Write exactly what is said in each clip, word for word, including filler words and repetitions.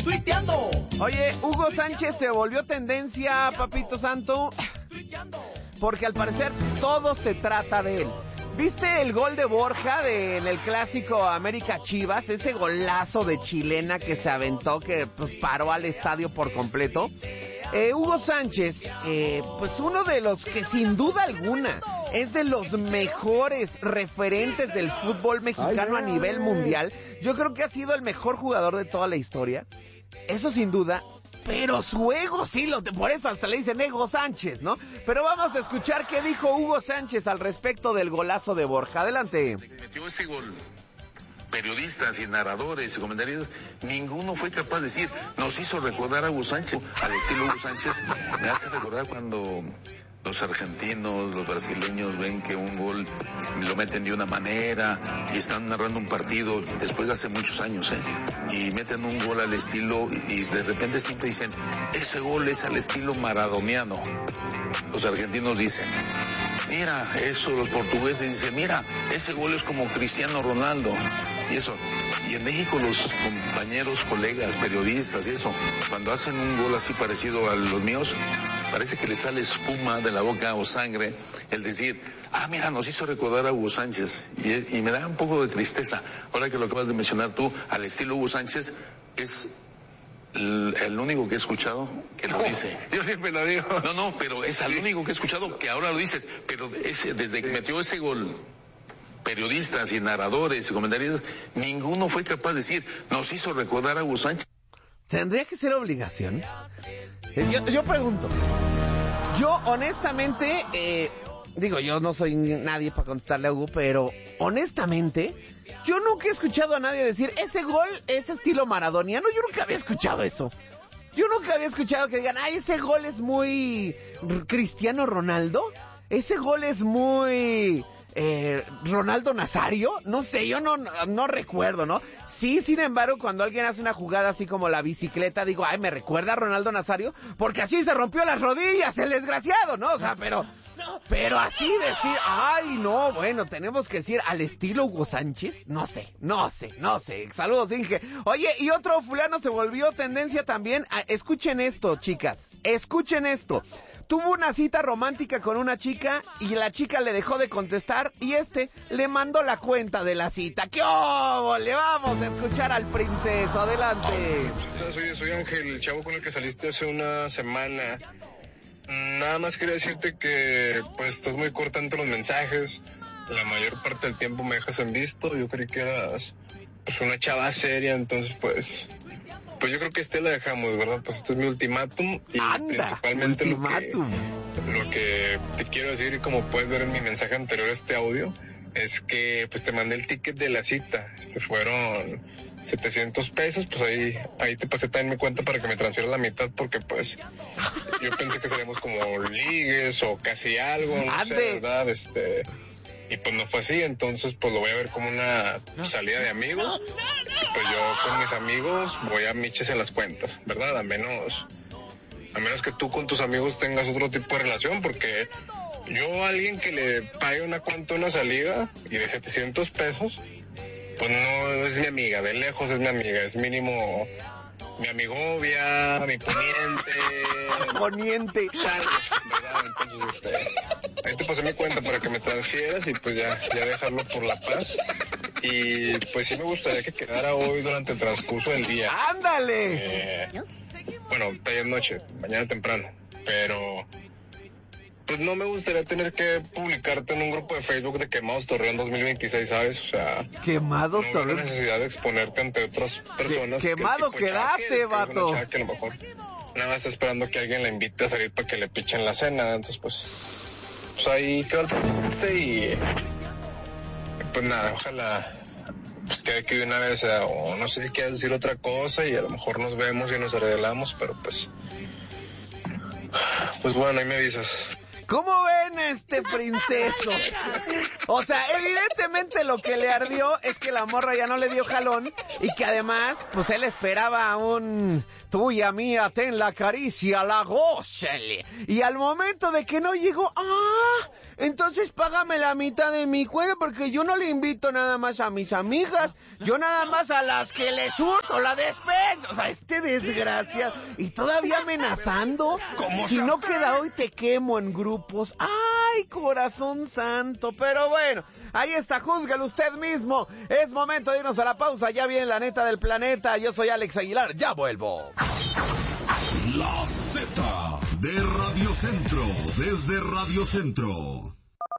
tuiteando. Oye, Hugo Sánchez se volvió tendencia, papito santo, porque al parecer todo se trata de él. ¿Viste el gol de Borja de, en el clásico América Chivas? Ese golazo de chilena que se aventó, que pues paró al estadio por completo. Eh, Hugo Sánchez, eh, pues uno de los que sin duda alguna es de los mejores referentes del fútbol mexicano a nivel mundial. Yo creo que ha sido el mejor jugador de toda la historia. Eso sin duda. Pero su ego sí, lo, por eso hasta le dicen Ego Sánchez, ¿no? Pero vamos a escuchar qué dijo Hugo Sánchez al respecto del golazo de Borja. Adelante. Metió ese gol. Periodistas y narradores y comentarios, ninguno fue capaz de decir, nos hizo recordar a Hugo Sánchez. Al estilo Hugo Sánchez, me hace recordar cuando los argentinos, los brasileños ven que un gol lo meten de una manera y están narrando un partido después de hace muchos años, ¿eh? Y meten un gol al estilo y de repente siempre dicen, ese gol es al estilo maradoniano. Los argentinos dicen, mira, eso, los portugueses dicen, mira, ese gol es como Cristiano Ronaldo. Y eso, y en México los compañeros, colegas, periodistas y eso, cuando hacen un gol así parecido a los míos, parece que les sale espuma de la boca o sangre, el decir, ah, mira, nos hizo recordar a Hugo Sánchez. Y, y me da un poco de tristeza, ahora que lo acabas de mencionar tú, al estilo Hugo Sánchez, es el, el único que he escuchado que lo dice. Yo siempre lo digo. No, no, pero es el único que he escuchado que ahora lo dices, pero ese, desde que metió ese gol, periodistas y narradores y comentarios, ninguno fue capaz de decir, nos hizo recordar a Hugo Sánchez. ¿Tendría que ser obligación? Yo, yo pregunto. Yo, honestamente, eh, digo, yo no soy nadie para contestarle a Hugo, pero, honestamente, yo nunca he escuchado a nadie decir, ese gol es estilo maradoniano. Yo nunca había escuchado eso. Yo nunca había escuchado que digan, ay, ese gol es muy Cristiano Ronaldo. Ese gol es muy... Eh, Ronaldo Nazario, no sé, yo no, no, no recuerdo, ¿no? Sí, sin embargo, cuando alguien hace una jugada así como la bicicleta, digo, ay, me recuerda a Ronaldo Nazario, porque así se rompió las rodillas, el desgraciado, ¿no? O sea, pero, pero así decir, ay, no, bueno, tenemos que decir al estilo Hugo Sánchez, no sé, no sé, no sé. Saludos, Inge. Oye, y otro fulano se volvió tendencia también. Ah, escuchen esto, chicas, escuchen esto. Tuvo una cita romántica con una chica y la chica le dejó de contestar y este le mandó la cuenta de la cita. ¡Qué óvole! Le vamos a escuchar al princeso. Adelante. Soy, soy Ángel, el chavo con el que saliste hace una semana. Nada más quería decirte que pues estás muy corta entre los mensajes. La mayor parte del tiempo me dejas en visto. Yo creí que eras pues una chava seria, entonces pues... Pues yo creo que este la dejamos, ¿verdad? Pues este es mi ultimátum y Anda, principalmente ultimátum. Lo que, lo que te quiero decir, y como puedes ver en mi mensaje anterior a este audio, es que pues te mandé el ticket de la cita. Este fueron setecientos pesos, pues ahí ahí te pasé también mi cuenta para que me transfieras la mitad, porque pues yo pensé que seríamos como ligues o casi algo, no ¡Ande! sé, ¿verdad? Este... Y pues no fue así, entonces pues lo voy a ver como una salida de amigos. Y pues yo con mis amigos voy a miches en las cuentas, ¿verdad? A menos, a menos que tú con tus amigos tengas otro tipo de relación, porque yo a alguien que le pague una cuenta, una salida, y de setecientos pesos, pues no es mi amiga, de lejos es mi amiga, es mínimo mi amigovia, mi poniente. Poniente. Salgo, ¿verdad? Entonces, este, ahí te pasé mi cuenta para que me transfieras y pues ya, ya dejarlo por la paz. Y pues sí me gustaría que quedara hoy durante el transcurso del día. ¡Ándale! Eh, bueno, taller noche, mañana temprano, pero pues no me gustaría tener que publicarte en un grupo de Facebook de Quemados Torreón dos mil veintiséis, ¿sabes? O sea, Quemados no Torreón. hay necesidad de exponerte ante otras personas. Que- quemado que el tipo quedaste, chaque, que es una vato. chava que a lo mejor nada más está esperando que alguien la invite a salir para que le pichen la cena. Entonces, pues, pues ahí quedó el pendiente y pues nada, ojalá pues quede aquí de una vez, o no sé si quieres decir otra cosa y a lo mejor nos vemos y nos arreglamos, pero pues, pues bueno, ahí me avisas. ¿Cómo ven a este princeso? O sea, evidentemente lo que le ardió es que la morra ya no le dio jalón y que además, pues él esperaba un tuya mía, ten la caricia, la gózale. Y al momento de que no llegó, ¡ah! Entonces págame la mitad de mi cuenta porque yo no le invito nada más a mis amigas, yo nada más a las que les surto la despensa. O sea, este desgraciado. Y todavía amenazando. Si no queda hoy te quemo en grupos. ¡Ay, corazón santo! Pero bueno, ahí está, júzgalo usted mismo. Es momento de irnos a la pausa. Ya viene la neta del planeta. Yo soy Alex Aguilar. Ya vuelvo. La Z de Radio Centro, desde Radio Centro.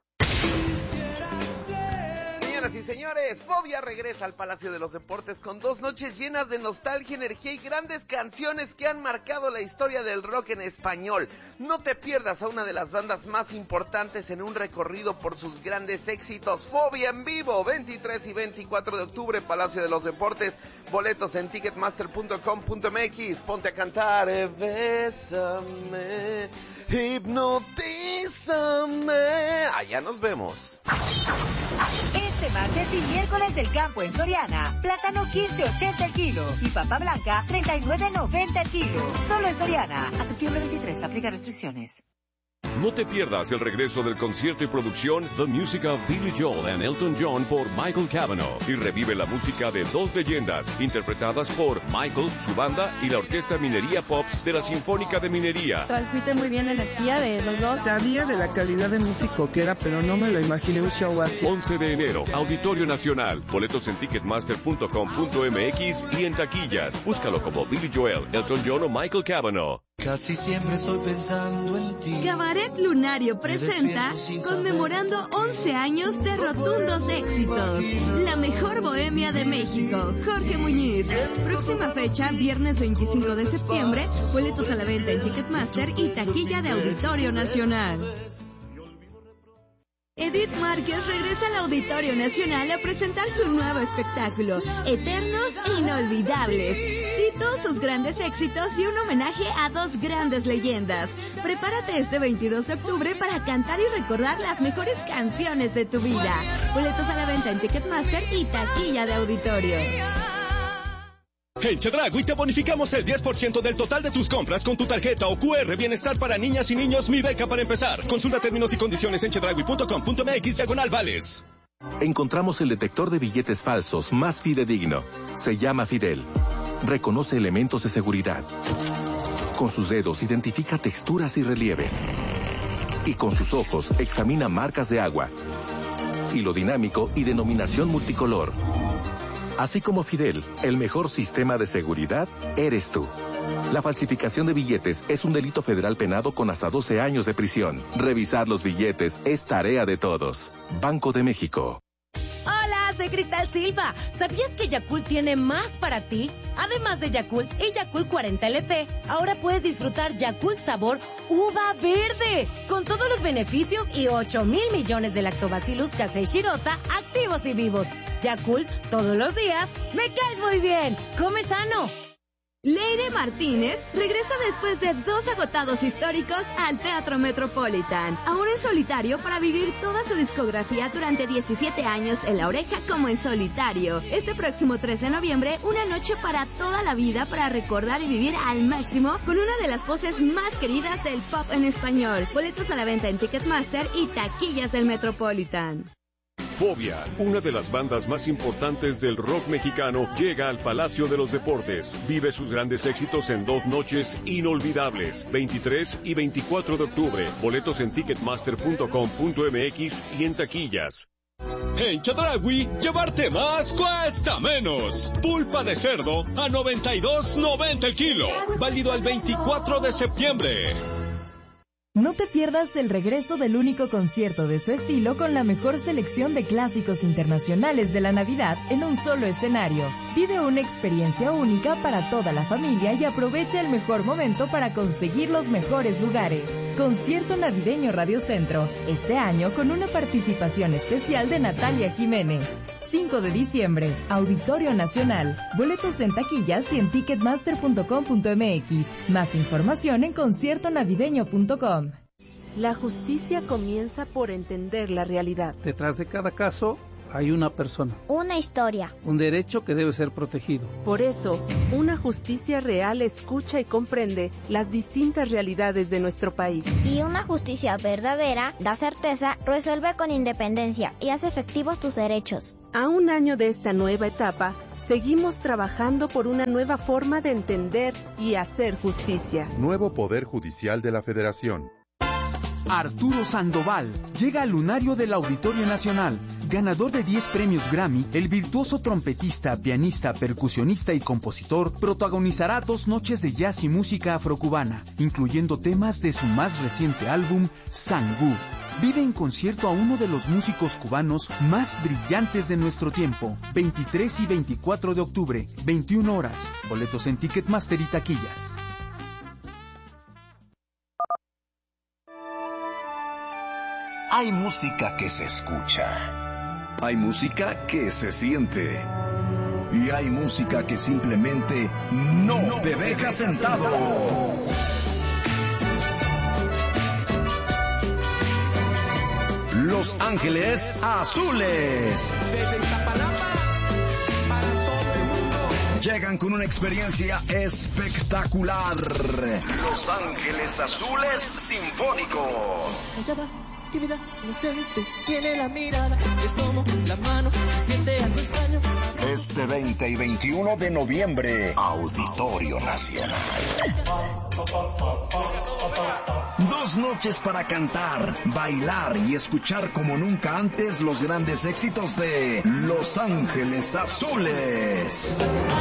Señoras y señores, Fobia regresa al Palacio de los Deportes con dos noches llenas de nostalgia, energía y grandes canciones que han marcado la historia del rock en español. No te pierdas a una de las bandas más importantes en un recorrido por sus grandes éxitos. Fobia en vivo, veintitrés y veinticuatro de octubre, Palacio de los Deportes. Boletos en ticketmaster punto com punto m x. Ponte a cantar, eh, bésame, hipnotízame. Allá nos vemos. Este martes y miércoles del campo en Soriana, plátano quince ochenta el kilo y papa blanca treinta y nueve noventa el kilo. Solo en Soriana. A septiembre veintitrés, aplica restricciones. No te pierdas el regreso del concierto y producción The Music of Billy Joel and Elton John por Michael Cavanaugh y revive la música de dos leyendas interpretadas por Michael, su banda y la Orquesta Minería Pops de la Sinfónica de Minería. Transmite muy bien la energía de los dos. Sabía de la calidad de músico que era, pero no me lo imaginé un show así. once de enero, Auditorio Nacional. Boletos en ticketmaster punto com punto m x y en taquillas. Búscalo como Billy Joel, Elton John o Michael Cavanaugh. Casi siempre estoy pensando en ti. Cabaret Lunario presenta conmemorando once años de rotundos éxitos. La mejor bohemia de México, Jorge Muñiz. Próxima fecha, viernes veinticinco de septiembre. Boletos a la venta en Ticketmaster y taquilla de Auditorio Nacional. Edith Márquez regresa al Auditorio Nacional a presentar su nuevo espectáculo, Eternos e Inolvidables. Cito sus grandes éxitos y un homenaje a dos grandes leyendas. Prepárate este veintidós de octubre para cantar y recordar las mejores canciones de tu vida. Boletos a la venta en Ticketmaster y taquilla de Auditorio. En Chedraui te bonificamos el diez por ciento del total de tus compras con tu tarjeta o Q R Bienestar para niñas y niños Mi Beca para empezar. Consulta términos y condiciones en chedraui punto com punto m x diagonal vales. Encontramos el detector de billetes falsos más fidedigno. Se llama Fidel. Reconoce elementos de seguridad. Con sus dedos identifica texturas y relieves. Y con sus ojos examina marcas de agua. Hilo dinámico y denominación multicolor. Así como Fidel, el mejor sistema de seguridad eres tú. La falsificación de billetes es un delito federal penado con hasta doce años de prisión. Revisar los billetes es tarea de todos. Banco de México. Hola, soy Cristal Silva. ¿Sabías que Yakult tiene más para ti? Además de Yakult y Yakult cuarenta L T, ahora puedes disfrutar Yakult sabor uva verde, con todos los beneficios y ocho mil millones de lactobacillus casei shirota activos y vivos. Yakult, todos los días, me caes muy bien. Come sano. Leire Martínez regresa después de dos agotados históricos al Teatro Metropolitan, ahora en solitario para vivir toda su discografía durante diecisiete años en La Oreja como en solitario. Este próximo tres de noviembre, una noche para toda la vida para recordar y vivir al máximo con una de las voces más queridas del pop en español. Boletos a la venta en Ticketmaster y taquillas del Metropolitan. Fobia, una de las bandas más importantes del rock mexicano, llega al Palacio de los Deportes. Vive sus grandes éxitos en dos noches inolvidables, veintitrés y veinticuatro de octubre. Boletos en ticketmaster punto com punto m x y en taquillas. En Chedraui, llevarte más cuesta menos. Pulpa de cerdo a noventa y dos noventa el kilo. Válido al veinticuatro de septiembre. No te pierdas el regreso del único concierto de su estilo con la mejor selección de clásicos internacionales de la Navidad en un solo escenario. Vive una experiencia única para toda la familia y aprovecha el mejor momento para conseguir los mejores lugares. Concierto navideño Radio Centro, este año con una participación especial de Natalia Jiménez. cinco de diciembre, Auditorio Nacional. Boletos en taquillas y en ticketmaster punto com punto m x. Más información en concierto navideño punto com. La justicia comienza por entender la realidad. Detrás de cada caso hay una persona. Una historia. Un derecho que debe ser protegido. Por eso, una justicia real escucha y comprende las distintas realidades de nuestro país. Y una justicia verdadera da certeza, resuelve con independencia y hace efectivos tus derechos. A un año de esta nueva etapa, seguimos trabajando por una nueva forma de entender y hacer justicia. Nuevo Poder Judicial de la Federación. Arturo Sandoval llega al lunario del Auditorio Nacional. Ganador de diez premios Grammy, el virtuoso trompetista, pianista, percusionista y compositor protagonizará dos noches de jazz y música afrocubana, incluyendo temas de su más reciente álbum, Sangú. Vive en concierto a uno de los músicos cubanos más brillantes de nuestro tiempo. veintitrés y veinticuatro de octubre, veintiuna horas. Boletos en Ticketmaster y taquillas. Hay música que se escucha, hay música que se siente y hay música que simplemente no, no te deja sentado. Los Ángeles Azules llegan con una experiencia espectacular. Los Ángeles Azules Sinfónicos. Tímida, inocente, tiene la mirada, le tomo la mano, siente algo extraño. Este veinte y veintiuno de noviembre, Auditorio Nacional. Dos noches para cantar, bailar y escuchar como nunca antes los grandes éxitos de Los Ángeles Azules.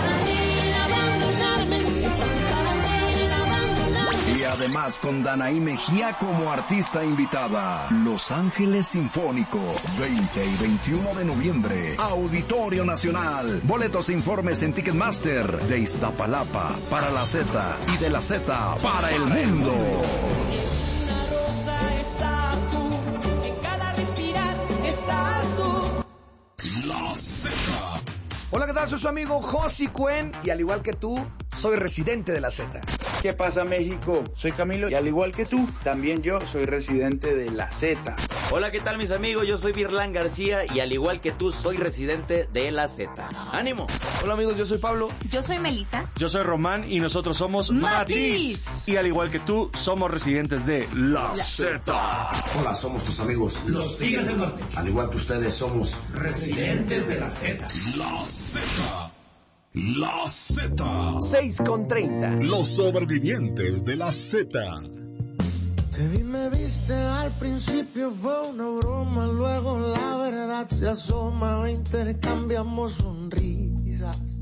Y además con Danaí Mejía como artista invitada. Los Ángeles Sinfónico, veinte y veintiuno de noviembre, Auditorio Nacional. Boletos e informes en Ticketmaster. De Iztapalapa para la Z y de la Z para el mundo. La rosa estás tú, en cada respirar estás tú. La Z. Hola, ¿qué tal? Soy su amigo Josi Cuen y al igual que tú, soy residente de la Z. ¿Qué pasa, México? Soy Camilo y al igual que tú, también yo soy residente de la Z. Hola, ¿qué tal, mis amigos? Yo soy Virlán García y al igual que tú, soy residente de la Z. ¡Ánimo! Hola, amigos, yo soy Pablo. Yo soy Melissa. Yo soy Román y nosotros somos Matiz. Matiz. Y al igual que tú, somos residentes de la, la Z. Hola, somos tus amigos, los Tigres del Norte. Al igual que ustedes, somos residentes de la Z. La Z. La Z. seis con treinta. Los sobrevivientes de la Z. Te vi, me viste, al principio fue una broma, luego la verdad se asoma, intercambiamos sonrisas.